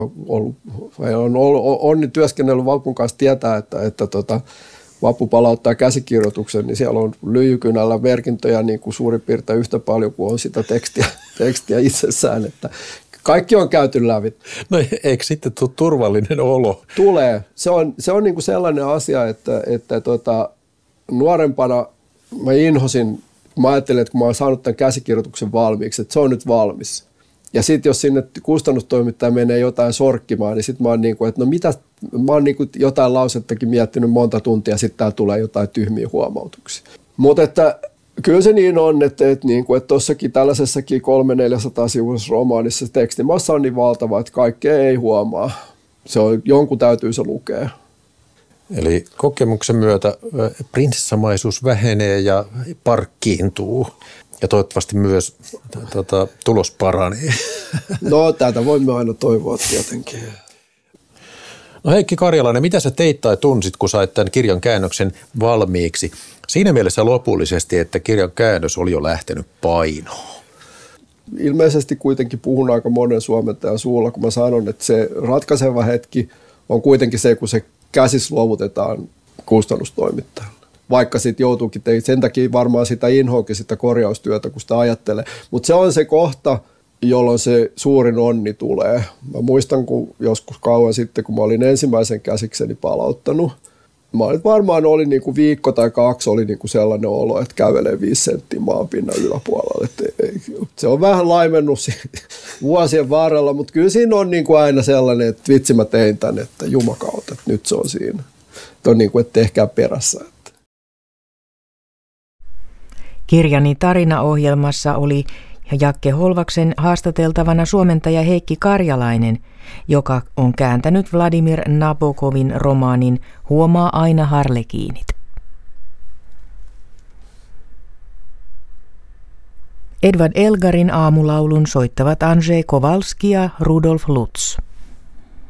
Onni työskennellyt Vapun kanssa tietää, että Vapu palauttaa käsikirjoituksen, niin siellä on lyijykynällä merkintöjä niin kuin suurin piirtein yhtä paljon kuin on sitä tekstiä itsessään, että kaikki on käyty läpi. No eikö sitten tule turvallinen olo? Tulee. Se on niin kuin sellainen asia, että nuorempana mä inhosin, kun mä ajattelin, että kun mä oon saanut tämän käsikirjoituksen valmiiksi, että se on nyt valmis. Ja sitten jos sinne kustannustoimittaja menee jotain sorkkimaan, niin sitten mä oon niin kuin, että no mitä, mä oon niin kuin jotain lausettakin miettinyt monta tuntia, sitten täällä tulee jotain tyhmiä huomautuksia. Mutta että kyllä se niin on, että tuossakin tällaisessakin 300-400 sivuisessa romaanissa se tekstimassa on niin valtava, että kaikkea ei huomaa. Jonkun täytyy se lukea. Eli kokemuksen myötä prinsessamaisuus vähenee ja parkkiintuu. Ja toivottavasti myös tulos paranee. No, tätä voimme aina toivoa tietenkin. No Heikki Karjalainen, mitä sä teit tai tunsit, kun sait tämän kirjan käännöksen valmiiksi? Siinä mielessä lopullisesti, että kirjan käännös oli jo lähtenyt painoon. Ilmeisesti kuitenkin puhun aika monen suomentajan suulla, kun mä sanon, että se ratkaiseva hetki on kuitenkin se, kun se käsis luovutetaan kustannustoimittajalle. Vaikka sitten joutuukin, sen takia varmaan sitä inhoakin sitä korjaustyötä, kun sitä ajattelee. Mutta se on se kohta, jolloin se suurin onni tulee. Mä muistan, kun joskus kauan sitten, kun mä olin ensimmäisen käsikseni palauttanut, varmaan oli niinku viikko tai 2 oli niinku sellainen olo, että kävelee 5 senttiä maanpinnan yläpuolella. Se on vähän laimennut vuosien varrella, mutta kyllä siinä on niinku aina sellainen, että vitsi mä tein tän, että jumakautta, että nyt se on siinä. On niinku, että tehkää perässä. Kirjani tarinaohjelmassa oli Jakke Holvaksen haastateltavana suomentaja Heikki Karjalainen, joka on kääntänyt Vladimir Nabokovin romaanin Huomaa aina harlekiinit. Edvard Elgarin aamulaulun soittavat Andrzej Kowalski ja Rudolf Lutz.